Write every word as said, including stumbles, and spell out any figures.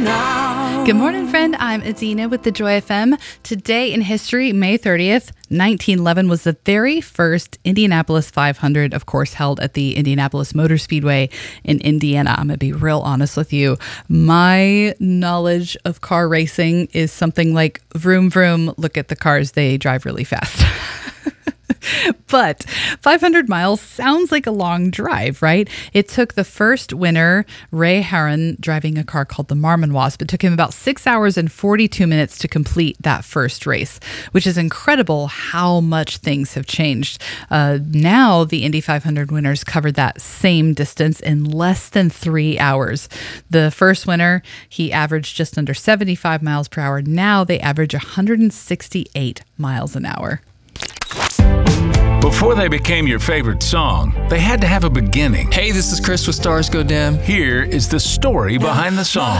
now. Good morning, friend. I'm Adina with the Joy F M. Today in history, May thirtieth, nineteen eleven was the very first Indianapolis five hundred, of course, held at the Indianapolis Motor Speedway in Indiana. I'm going to be real honest with you. My knowledge of car racing is something like vroom, vroom, look at the cars, they drive really fast. But five hundred miles sounds like a long drive, right? It took the first winner, Ray Harron, driving a car called the Marmon Wasp. It took him about six hours and forty-two minutes to complete that first race, which is incredible how much things have changed. Uh, now, the Indy five hundred winners covered that same distance in less than three hours. The first winner, he averaged just under seventy-five miles per hour. Now they average one hundred sixty-eight miles an hour. Before they became your favorite song, they had to have a beginning. Hey, this is Chris with Stars Go Dim. Here is the story behind the song.